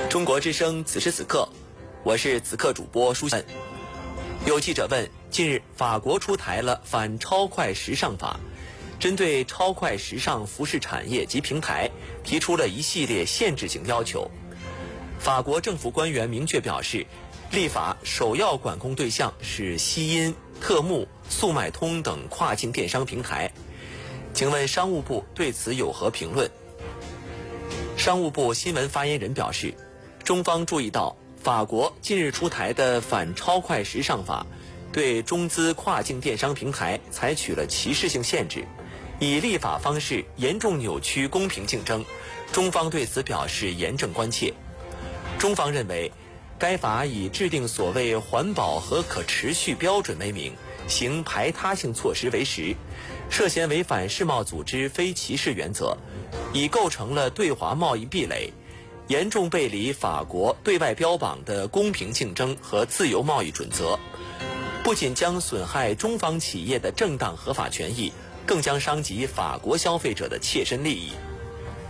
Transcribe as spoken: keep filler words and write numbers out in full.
中国之声，此时此刻，我是此刻主播舒信。有记者问：近日，法国出台了反超快时尚法，针对超快时尚服饰产业及平台提出了一系列限制性要求。法国政府官员明确表示，立法首要管控对象是西音、特目、速卖通等跨境电商平台。请问商务部对此有何评论？商务部新闻发言人表示，中方注意到法国近日出台的反超快时尚法对中资跨境电商平台采取了歧视性限制，以立法方式严重扭曲公平竞争，中方对此表示严正关切。中方认为，该法以制定所谓环保和可持续标准为名，行排他性措施为实，涉嫌违反世贸组织非歧视原则，已构成了对华贸易壁垒，严重背离法国对外标榜的公平竞争和自由贸易准则，不仅将损害中方企业的正当合法权益，更将伤及法国消费者的切身利益。